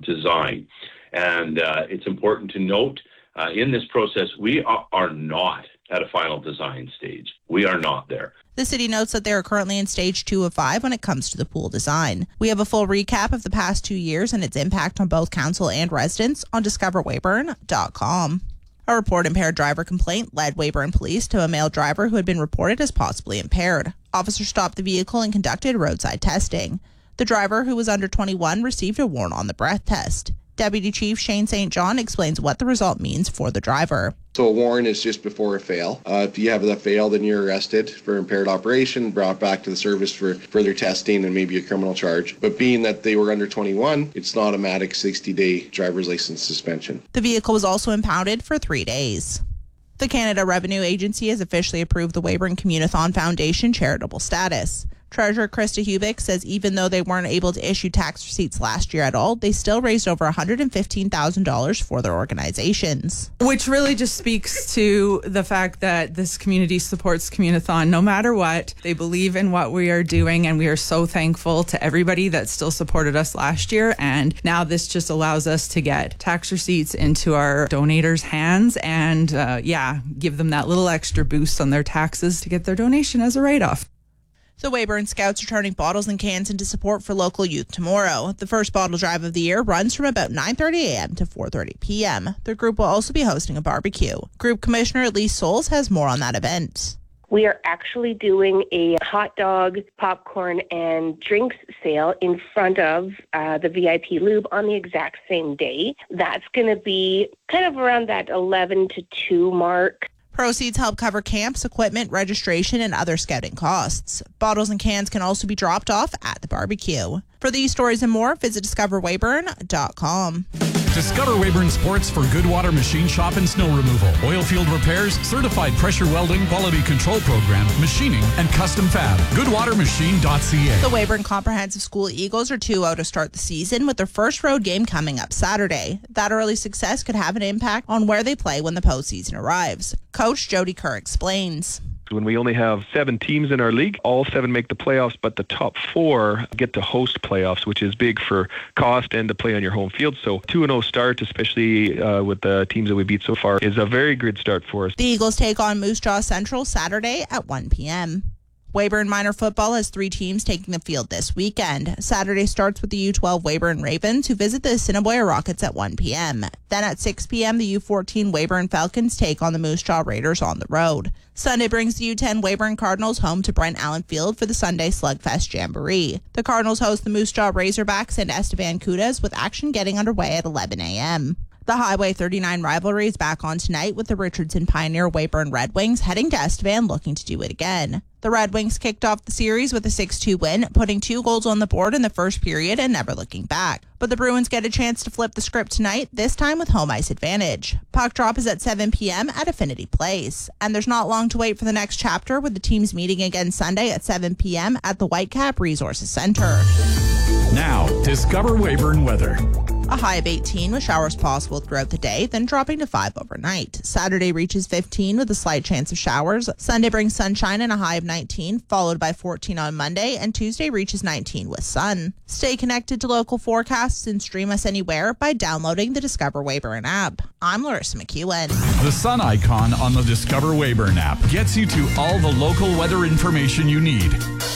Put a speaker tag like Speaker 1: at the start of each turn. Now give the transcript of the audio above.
Speaker 1: design. And it's important to note in this process, we are not at a final design stage. We are not there.
Speaker 2: The city notes that they are currently in stage 2 of 5 when it comes to the pool design. We have a full recap of the past 2 years and its impact on both council and residents on discoverweyburn.com. A report-impaired driver complaint led Weyburn Police to a male driver who had been reported as possibly impaired. Officers stopped the vehicle and conducted roadside testing. The driver, who was under 21, received a warrant on the breath test. Deputy Chief Shane St. John explains what the result means for the driver.
Speaker 3: So a warrant is just before a fail. If you have that fail, then you're arrested for impaired operation, brought back to the service for further testing and maybe a criminal charge. But being that they were under 21, it's an automatic 60-day driver's license suspension.
Speaker 2: The vehicle was also impounded for 3 days. The Canada Revenue Agency has officially approved the Weyburn Communathon Foundation charitable status. Treasurer Krista Hubick says even though they weren't able to issue tax receipts last year at all, they still raised over $115,000 for their organizations.
Speaker 4: Which really just speaks to the fact that this community supports Communathon no matter what. They believe in what we are doing, and we are so thankful to everybody that still supported us last year. And now this just allows us to get tax receipts into our donators' hands and, give them that little extra boost on their taxes to get their donation as a write-off.
Speaker 2: The Weyburn Scouts are turning bottles and cans into support for local youth tomorrow. The first bottle drive of the year runs from about 9:30 a.m. to 4:30 p.m. The group will also be hosting a barbecue. Group Commissioner Elise Souls has more on that event.
Speaker 5: We are actually doing a hot dog, popcorn, and drinks sale in front of the VIP Lube on the exact same day. That's going to be kind of around that 11 to 2 mark.
Speaker 2: Proceeds help cover camps, equipment, registration, and other scouting costs. Bottles and cans can also be dropped off at the barbecue. For these stories and more, visit discoverweyburn.com.
Speaker 6: Discover Weyburn Sports for Goodwater Machine Shop and Snow Removal, oil field repairs, certified pressure welding, quality control program, machining, and custom fab. GoodwaterMachine.ca.
Speaker 2: The Weyburn Comprehensive School Eagles are 2-0 to start the season with their first road game coming up Saturday. That early success could have an impact on where they play when the postseason arrives. Coach Jody Kerr explains.
Speaker 7: When we only have 7 teams in our league, all 7 make the playoffs, but the top 4 get to host playoffs, which is big for cost and to play on your home field. So 2-0 start, especially with the teams that we beat so far, is a very good start for us.
Speaker 2: The Eagles take on Moose Jaw Central Saturday at 1 p.m. Weyburn Minor Football has 3 teams taking the field this weekend. Saturday starts with the U12 Weyburn Ravens, who visit the Assiniboia Rockets at 1 p.m. Then at 6 p.m., the U14 Weyburn Falcons take on the Moose Jaw Raiders on the road. Sunday brings the U10 Weyburn Cardinals home to Brent Allen Field for the Sunday Slugfest Jamboree. The Cardinals host the Moose Jaw Razorbacks and Estevan Cudas, with action getting underway at 11 a.m. The Highway 39 rivalry is back on tonight with the Richardson Pioneer Weyburn Red Wings heading to Estevan looking to do it again. The Red Wings kicked off the series with a 6-2 win, putting 2 goals on the board in the first period and never looking back. But the Bruins get a chance to flip the script tonight, this time with home ice advantage. Puck drop is at 7 p.m. at Affinity Place. And there's not long to wait for the next chapter, with the teams meeting again Sunday at 7 p.m. at the Whitecap Resources Center.
Speaker 6: Now, discover Weyburn weather.
Speaker 2: A high of 18 with showers possible throughout the day, then dropping to 5 overnight. Saturday reaches 15 with a slight chance of showers. Sunday brings sunshine and a high of 19, followed by 14 on Monday, and Tuesday reaches 19 with sun. Stay connected to local forecasts and stream us anywhere by downloading the Discover Weyburn app. I'm Larissa McEwen.
Speaker 6: The sun icon on the Discover Weyburn app gets you to all the local weather information you need.